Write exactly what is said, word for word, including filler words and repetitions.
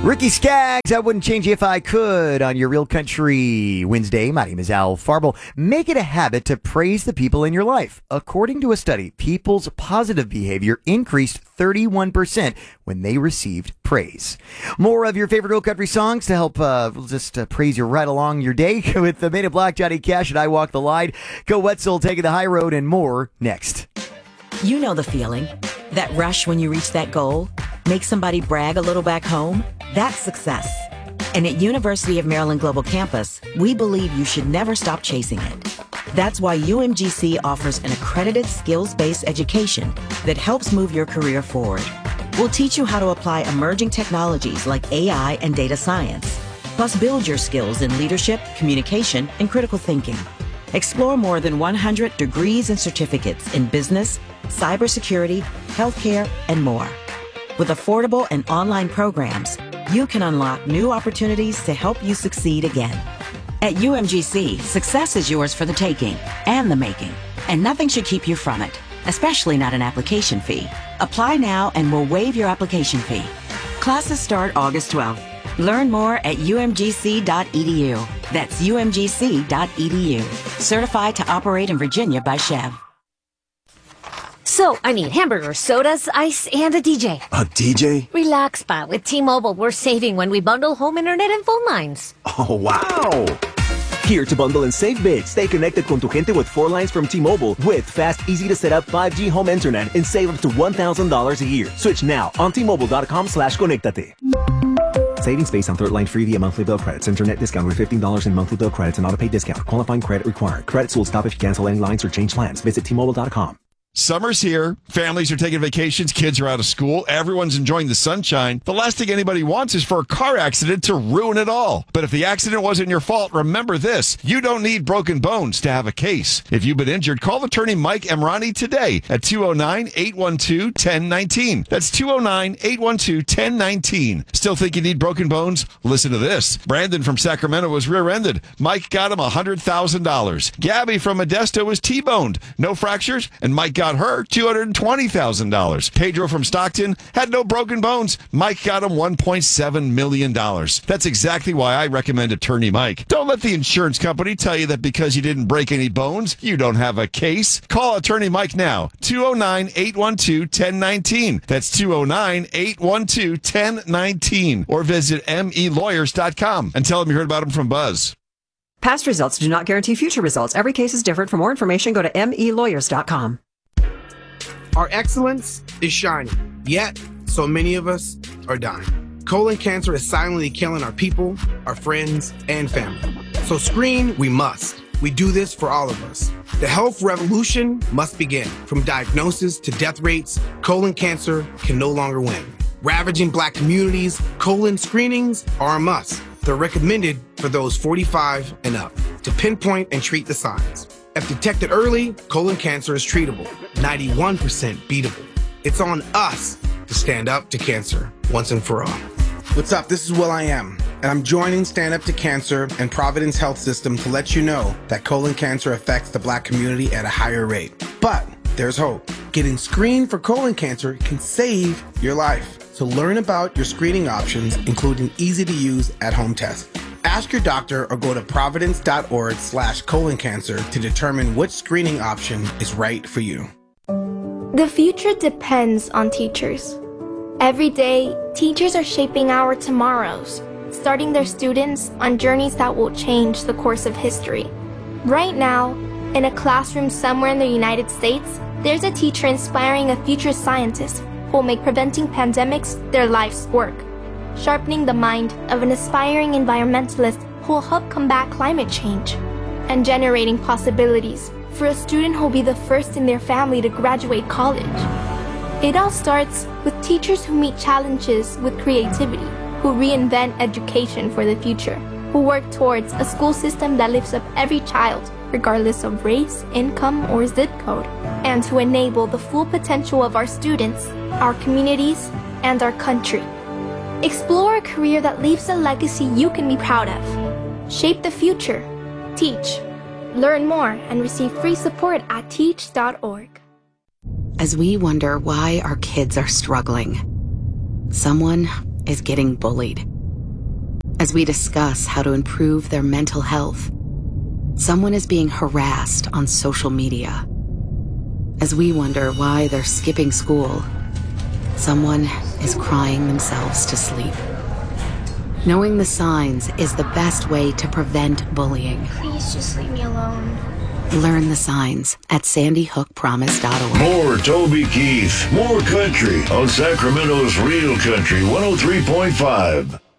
Ricky Skaggs, I wouldn't change it if I could on your Real Country Wednesday. My name is Al Farble. Make it a habit to praise the people in your life. According to a study, people's positive behavior increased thirty-one percent when they received praise. More of your favorite Real Country songs to help uh, just uh, praise you right along your day with the Made of Black, Johnny Cash and I Walk the Line. Go Wetzel, Taking the High Road, and more next. You know the feeling. That rush when you reach that goal. Make somebody brag a little back home. That's success. And at University of Maryland Global Campus, we believe you should never stop chasing it. That's why U M G C offers an accredited skills-based education that helps move your career forward. We'll teach you how to apply emerging technologies like A I and data science, plus build your skills in leadership, communication, and critical thinking. Explore more than one hundred degrees and certificates in business, cybersecurity, healthcare, and more. With affordable and online programs, you can unlock new opportunities to help you succeed again. At U M G C, success is yours for the taking and the making, and nothing should keep you from it, especially not an application fee. Apply now and we'll waive your application fee. Classes start August twelfth. Learn more at U M G C dot E D U. That's U M G C dot E D U. Certified to operate in Virginia by Chev. So, I need hamburgers, sodas, ice, and a D J. A D J? Relax, pa. With T-Mobile, we're saving when we bundle home internet and phone lines. Oh, wow! Here to bundle and save big. Stay connected con tu gente with four lines from T-Mobile with fast, easy-to-set-up five G home internet and save up to one thousand dollars a year. Switch now on T Mobile dot com slash conectate. Savings based on third line free via monthly bill credits. Internet discount with fifteen dollars in monthly bill credits and auto pay discount. Qualifying credit required. Credits will stop if you cancel any lines or change plans. Visit T Mobile dot com. Summer's here. Families are taking vacations. Kids are out of school. Everyone's enjoying the sunshine. The last thing anybody wants is for a car accident to ruin it all. But if the accident wasn't your fault, remember this. You don't need broken bones to have a case. If you've been injured, call attorney Mike Emrani today at two oh nine, eight one two, one oh one nine. That's two oh nine, eight one two, one oh one nine. Still think you need broken bones? Listen to this. Brandon from Sacramento was rear-ended. Mike got him one hundred thousand dollars. Gabby from Modesto was T-boned. No fractures, and Mike got her two hundred twenty thousand dollars. Pedro from Stockton had no broken bones. Mike got him one point seven million dollars. That's exactly why I recommend Attorney Mike. Don't let the insurance company tell you that because you didn't break any bones, you don't have a case. Call Attorney Mike now. two oh nine, eight one two, one oh one nine. That's two oh nine, eight one two, one oh one nine. Or visit M E lawyers dot com and tell them you heard about him from Buzz. Past results do not guarantee future results. Every case is different. For more information, go to M E lawyers dot com. Our excellence is shining, yet so many of us are dying. Colon cancer is silently killing our people, our friends, and family. So screen we must. We do this for all of us. The health revolution must begin. From diagnosis to death rates, colon cancer can no longer win. Ravaging Black communities, colon screenings are a must. They're recommended for those forty-five and up to pinpoint and treat the signs. If detected early, colon cancer is treatable, ninety-one percent beatable. It's on us to stand up to cancer once and for all. What's up? This is Will I Am, and I'm joining Stand Up to Cancer and Providence Health System to let you know that colon cancer affects the Black community at a higher rate. But there's hope. Getting screened for colon cancer can save your life. So learn about your screening options, including easy-to-use at-home tests. Ask your doctor or go to providence.org slash colon cancer to determine which screening option is right for you. The future depends on teachers. Every day, teachers are shaping our tomorrows, starting their students on journeys that will change the course of history. Right now, in a classroom somewhere in the United States, there's a teacher inspiring a future scientist who will make preventing pandemics their life's work, sharpening the mind of an aspiring environmentalist who will help combat climate change, and generating possibilities for a student who will be the first in their family to graduate college. It all starts with teachers who meet challenges with creativity, who reinvent education for the future, who work towards a school system that lifts up every child, regardless of race, income, or zip code, and to enable the full potential of our students, our communities, and our country. Explore a career that leaves a legacy you can be proud of. Shape the future. Teach. Learn more and receive free support at teach dot org. As we wonder why our kids are struggling, someone is getting bullied. As we discuss how to improve their mental health, someone is being harassed on social media. As we wonder why they're skipping school, someone is crying themselves to sleep. Knowing the signs is the best way to prevent bullying. Please just leave me alone. Learn the signs at sandy hook promise dot org. More Toby Keith, more country on Sacramento's Real Country one oh three point five.